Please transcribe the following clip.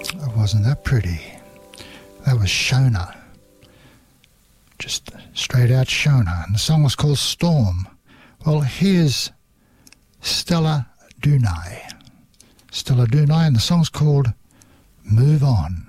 Wasn't that pretty? That was Shona. Just straight out Shona. And the song was called Storm. Well, here's Stella Dunai. Stella Dunai, and the song's called Move On.